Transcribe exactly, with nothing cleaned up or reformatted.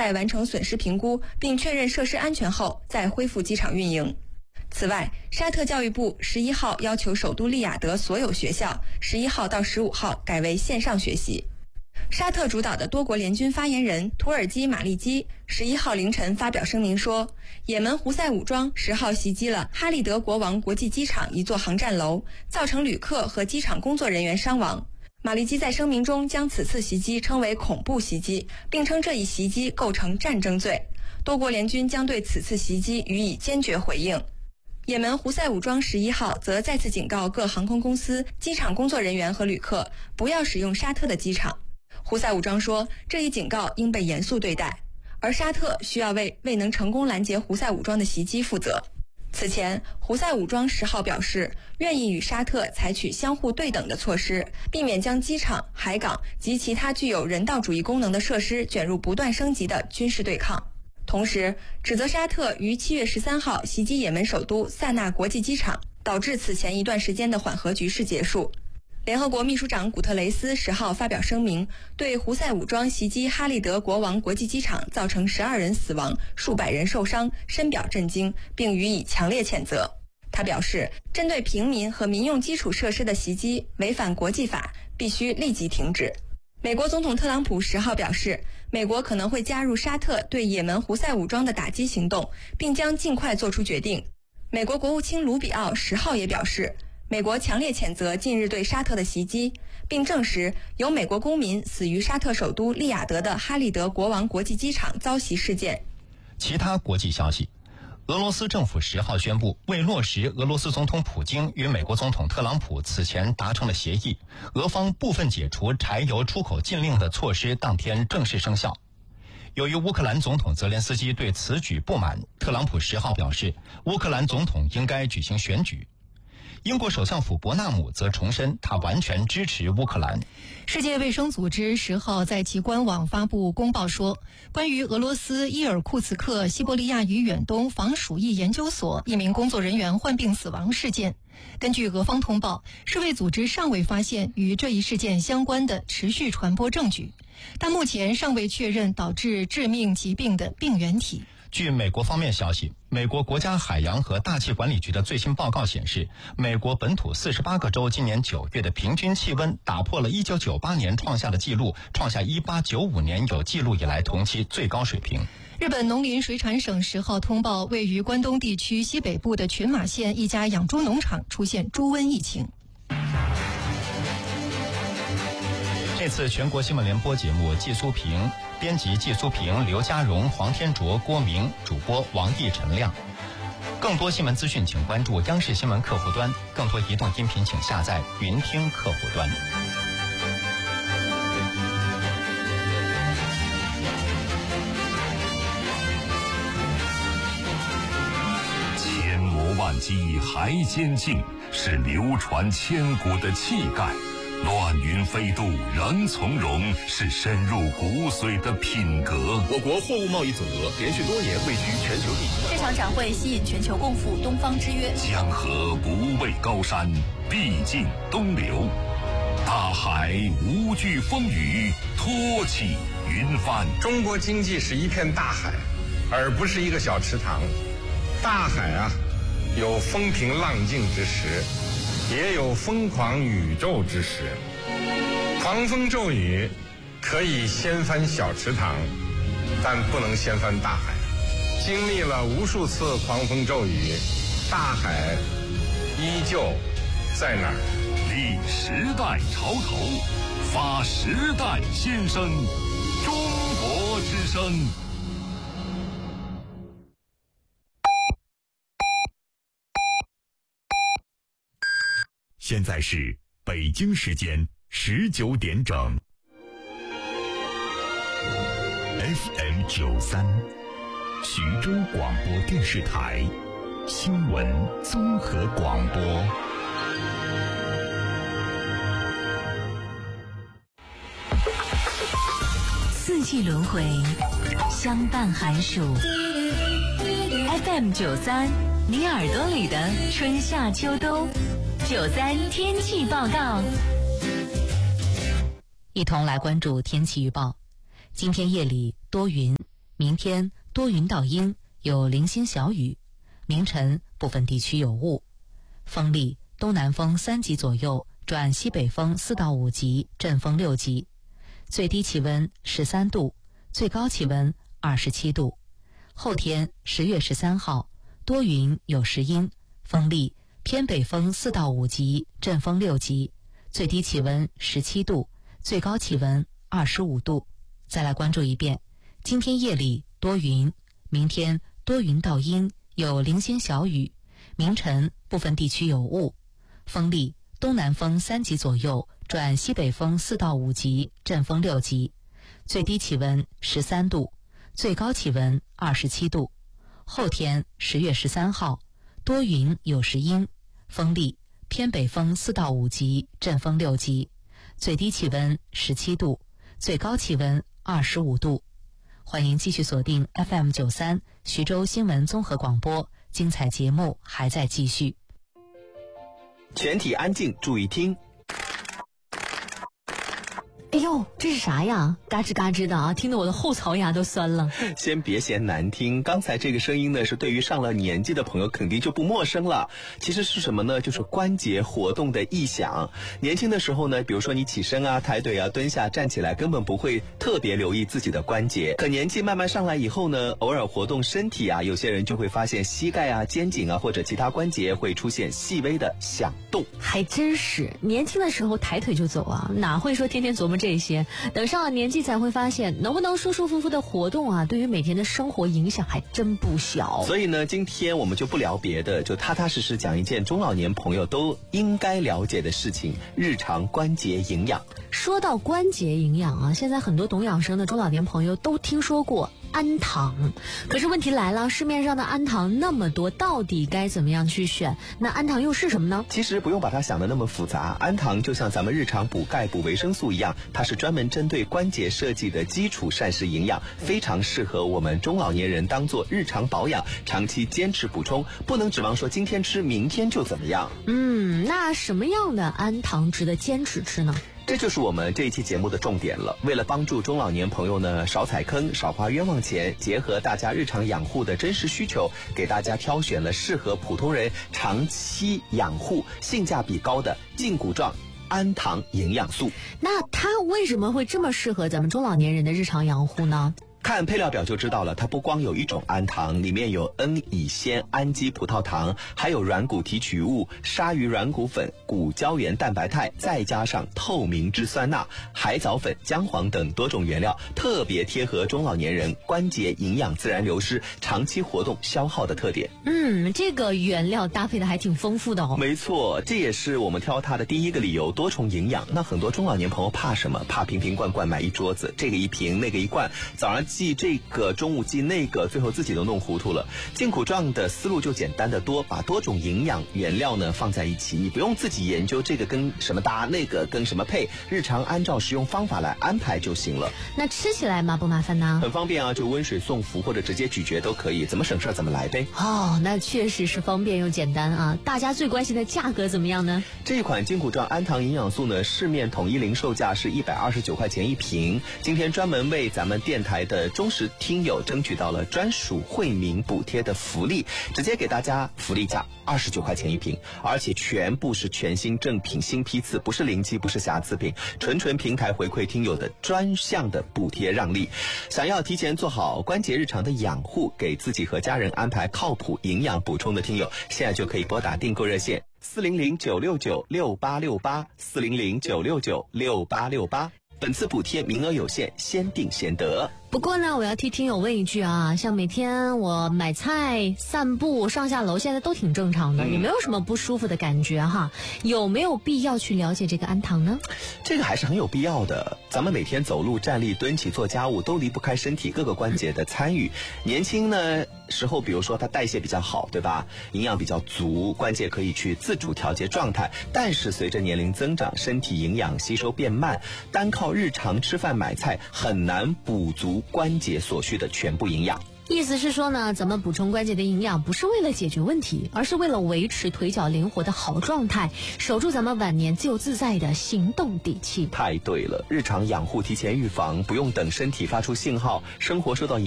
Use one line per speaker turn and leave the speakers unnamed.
待完成损失评估并确认设施安全后再恢复机场运营。此外，沙特教育部十一号要求首都利雅得所有学校十一号到十五号改为线上学习。沙特主导的多国联军发言人土耳其马利基十一号凌晨发表声明说，也门胡塞武装十号袭击了哈利德国王国际机场一座航站楼，造成旅客和机场工作人员伤亡。马利基在声明中将此次袭击称为恐怖袭击，并称这一袭击构成战争罪。多国联军将对此次袭击予以坚决回应。也门胡塞武装十一号则再次警告各航空公司、机场工作人员和旅客不要使用沙特的机场。胡塞武装说，这一警告应被严肃对待，而沙特需要为未能成功拦截胡塞武装的袭击负责。此前，胡塞武装十号表示，愿意与沙特采取相互对等的措施，避免将机场、海港及其他具有人道主义功能的设施卷入不断升级的军事对抗。同时，指责沙特于七月十三号袭击也门首都萨那国际机场，导致此前一段时间的缓和局势结束。联合国秘书长古特雷斯十号发表声明，对胡塞武装袭击哈利德国王国际机场造成十二人死亡、数百人受伤深表震惊，并予以强烈谴责。他表示，针对平民和民用基础设施的袭击违反国际法，必须立即停止。美国总统特朗普十号表示，美国可能会加入沙特对也门胡塞武装的打击行动，并将尽快做出决定。美国国务卿卢比奥十号也表示，美国强烈谴责近日对沙特的袭击，并证实有美国公民死于沙特首都利雅得的哈利德国王国际机场遭袭事件。
其他国际消息，俄罗斯政府十号宣布，为落实俄罗斯总统普京与美国总统特朗普此前达成的协议，俄方部分解除柴油出口禁令的措施当天正式生效。由于乌克兰总统泽连斯基对此举不满，特朗普十号表示，乌克兰总统应该举行选举。英国首相府伯纳姆则重申，他完全支持乌克兰。
世界卫生组织十号在其官网发布公报说，关于俄罗斯伊尔库茨克西伯利亚与远东防鼠疫研究所一名工作人员患病死亡事件，根据俄方通报，世卫组织尚未发现与这一事件相关的持续传播证据，但目前尚未确认导致致命疾病的病原体。
据美国方面消息，美国国家海洋和大气管理局的最新报告显示，美国本土四十八个州今年九月的平均气温打破了一九九八年创下的记录，创下一八九五年有记录以来同期最高水平。
日本农林水产省十号通报，位于关东地区西北部的群马县一家养猪农场出现猪瘟疫情。
这次全国新闻联播节目，季苏平编辑，季苏平、刘家荣、黄天卓、郭明，主播王毅、陈亮。更多新闻资讯，请关注央视新闻客户端；更多移动音频，请下载云听客户端。
千磨万击还坚劲，是流传千古的气概。乱云飞渡仍从容，是深入骨髓的品格。
我国货物贸易总额连续多年位居全球第一。
这场展会吸引全球共赴东方之约。
江河不畏高山，必尽东流。大海无惧风雨，托起云帆。
中国经济是一片大海，而不是一个小池塘。大海啊，有风平浪静之时，也有疯狂宇宙之时。狂风骤雨可以掀翻小池塘，但不能掀翻大海。经历了无数次狂风骤雨，大海依旧在那儿。
立时代潮头，发时代新声，中国之声。
现在是北京时间十九点整。F M 九三，徐州广播电视台新闻综合广播。
四季轮回，相伴寒暑。F M 九三，你耳朵里的春夏秋冬。九三天气报告，一同来关注天气预报。今天夜里多云，
明天多云到阴，有零星小雨，明晨部分地区有雾，风力东南风三级左右转西北风四到五级，阵风六级，最低气温十三度，最高气温二十七度。后天十月十三号多云有时阴，风力偏北风四到五级，阵风六级，最低气温十七度，最高气温二十五度。再来关注一遍，今天夜里多云，明天多云到阴，有零星小雨，明晨部分地区有雾，风力东南风三级左右转西北风四到五级，阵风六级，最低气温十三度，最高气温二十七度。后天十月十三号多云有时阴，风力偏北风四到五级，阵风六级，最低气温十七度，最高气温二十五度。欢迎继续锁定 F M 九三徐州新闻综合广播，精彩节目还在继续。
全体安静，注意听。
哎呦，这是啥呀？嘎吱嘎吱的啊，听得我的后槽牙都酸了。
先别嫌难听，刚才这个声音呢，是对于上了年纪的朋友肯定就不陌生了。其实是什么呢？就是关节活动的异响。年轻的时候呢，比如说你起身啊、抬腿啊、蹲下、站起来，根本不会特别留意自己的关节。可年纪慢慢上来以后呢，偶尔活动身体啊，有些人就会发现膝盖啊、肩颈啊或者其他关节会出现细微的响动。
还真是，年轻的时候抬腿就走啊，哪会说天天琢磨这些？等上了年纪才会发现，能不能舒舒服服的活动啊，对于每天的生活影响还真不小。
所以呢，今天我们就不聊别的，就踏踏实实讲一件中老年朋友都应该了解的事情——日常关节营养。
说到关节营养啊，现在很多懂养生的中老年朋友都听说过氨糖，可是问题来了，市面上的氨糖那么多，到底该怎么样去选？那氨糖又是什么呢？
其实不用把它想得那么复杂，氨糖就像咱们日常补钙补维生素一样，它是专门针对关节设计的基础膳食营养，非常适合我们中老年人当做日常保养，长期坚持补充，不能指望说今天吃明天就怎么样。
嗯，那什么样的氨糖值得坚持吃呢？
这就是我们这一期节目的重点了。为了帮助中老年朋友呢少踩坑、少花冤枉钱，结合大家日常养护的真实需求，给大家挑选了适合普通人长期养护、性价比高的胫骨状氨糖营养素。
那它为什么会这么适合咱们中老年人的日常养护呢？
看配料表就知道了，它不光有一种氨糖，里面有 N 乙酰氨基葡萄糖，还有软骨提取物、鲨鱼软骨粉、骨胶原蛋白肽，再加上透明质酸钠、海藻粉、姜黄等多种原料，特别贴合中老年人关节营养自然流失、长期活动消耗的特点。
嗯，这个原料搭配的还挺丰富的哦。
没错，这也是我们挑它的第一个理由，多重营养。那很多中老年朋友怕什么？怕瓶瓶罐罐买一桌子，这个一瓶那个一罐，早上记这个，中午记那个，最后自己都弄糊涂了。胫骨状的思路就简单的多，把多种营养原料呢放在一起，你不用自己研究这个跟什么搭，那个跟什么配，日常按照食用方法来安排就行了。
那吃起来麻不麻烦呢？
很方便啊，就温水送服或者直接咀嚼都可以，怎么省事怎么来呗。
哦，那确实是方便又简单啊。大家最关心的价格怎么样呢？
这一款胫骨状氨糖营养素呢，市面统一零售价是一百二十九块钱一瓶。今天专门为咱们电台的忠实听友争取到了专属惠民补贴的福利，直接给大家福利价二十九块钱一瓶，而且全部是全新正品新批次，不是临期，不是瑕疵品，纯纯平台回馈听友的专项的补贴让利。想要提前做好关节日常的养护，给自己和家人安排靠谱营养补充的听友，现在就可以拨打订购热线四零零九六九六八六八四零零九六九六八六八。本次补贴名额有限，先订先得。
不过呢，我要替听友问一句啊，像每天我买菜、散步、上下楼，现在都挺正常的，也没有什么不舒服的感觉哈。有没有必要去了解这个氨糖呢？
这个还是很有必要的。咱们每天走路、站立、蹲起、做家务，都离不开身体各个关节的参与。年轻呢时候，比如说它代谢比较好，对吧？营养比较足，关节可以去自主调节状态。但是随着年龄增长，身体营养吸收变慢，单靠日常吃饭买菜很难补足关节所需的全部营养。
意思是说呢，咱们补充关节的营养不是为了解决问题，而是为了维持腿脚灵活的好状态，守住咱们晚年自由自在的行动底气。
太对了，日常养护提前预防，不用等身体发出信号，生活受到